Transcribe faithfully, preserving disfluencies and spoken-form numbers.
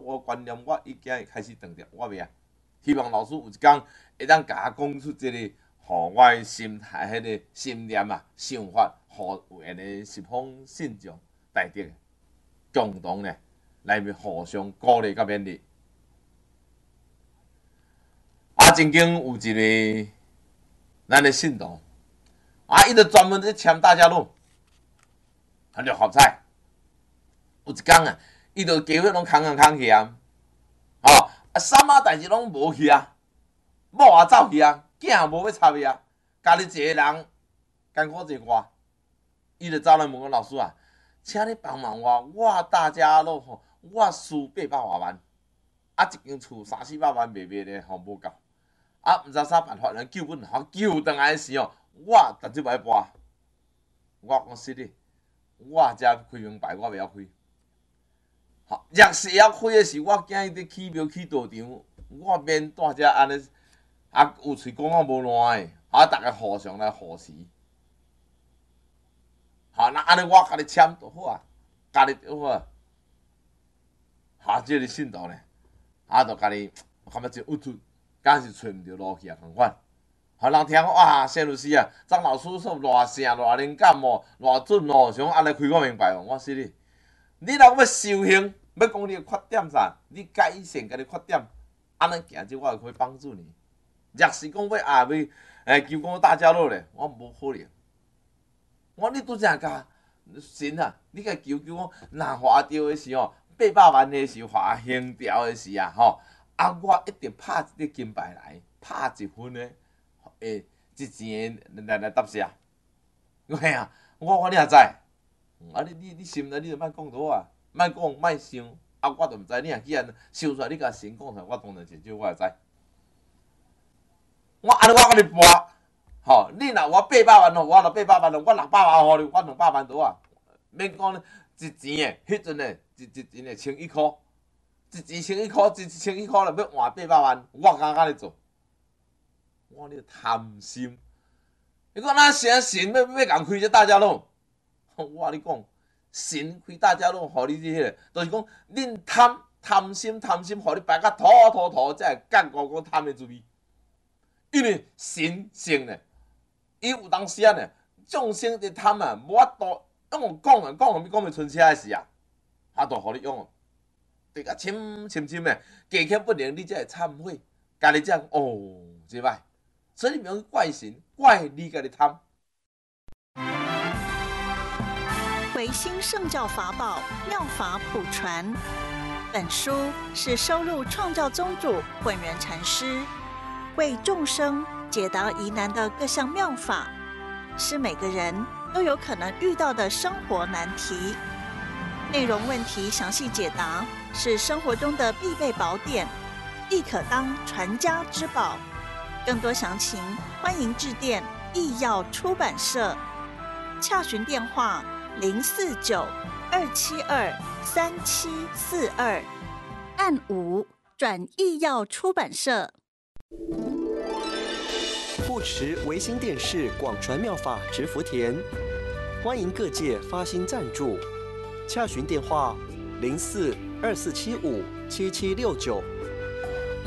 我观念我已经开始断掉，我袂啊。希望老师有一天会当甲我讲出即、這个，互我的心态、迄个心念啊、想法，互有安尼十方信众大德共同呢来互相鼓励甲勉励。啊，曾经有一个咱的信徒，啊，伊就专门咧签大家乐，啊，六合彩。有一天啊，伊就加伙拢空空空去啊，哦，啊，啥物代志拢无去啊，某也走去啊，囝也无要插伊啊，家己一个人艰苦一活，伊就走来问我老师啊，请你帮忙我，我大家乐吼，我输八百外万，啊，一间厝三四百万卖卖咧，吼无够。啊，毋知啥办法，人救阮，吼救倒来时哦，我逐日来播，我讲实哩，我遮开名牌，我袂晓开。好，若是会晓开的是，我今日伫起庙起道场，我免带遮安尼，啊有喙讲啊无烂的，啊逐个互相来护持。好，那安尼我家己签就好啊，家己就好啊。好，即、這个信徒咧，啊，就家己，我感觉真郁卒。敢是找毋着路去啊，共款。互人听讲哇，谢律师啊，张老师说偌正偌灵感哦，偌准哦，想安尼开我明白哦。我说你，你若要修行，要讲你的缺点啥，你改善家己缺点，安尼行就我会可以帮助你。若是讲要啊要诶求讲大家乐咧，我无可能。我你拄则甲神啊，你甲求求我，若划着的是哦，八百万的是划行条的是啊，吼。啊！我一定拍一个金牌来，拍一份的，诶，一钱来来答谢。我嘿啊，我我你也知，啊你你你心内你就莫讲多啊，莫讲莫想，啊我都毋知，你若既然想出来，你甲神讲出来，我当然真少我会知。我安尼我甲你博，吼，你若我八百万吼，我就八百万咯，我六百万互你，我两百万多啊，免讲一钱诶，迄阵诶，一一钱诶千一箍。一一千一箍，一一千一箍了，要换八百万，我敢敢咧做？我你贪心！你讲那神神要要共开这大家乐，我你讲神开大家乐，互你这个，就是讲恁贪贪心贪心，互你摆甲土土土，才会觉我讲贪的滋味。因为神性呢，伊有当时啊呢，众生的贪啊，无法度用讲啊讲，咪讲咪春车的事啊，啊，都互你用。对甲深深深的，家欠不能，你才会忏悔，家己才哦，即歹，所以你不用怪神，怪你家己贪。 维新圣教法宝妙法普传，本书是收录创教宗主混元禅师为众生解答疑难的各项妙法，是每个人都有可能遇到的生活难题。内容问题详细解答，是生活中的必备宝典，亦可当传家之宝。更多详情，欢迎致电义耀出版社，洽询电话零四九二七二三七四二，按五转义耀出版社。 护持维新电视广传妙法植福田，欢迎各界发心赞助。洽询电话：零四二四七五七七六九。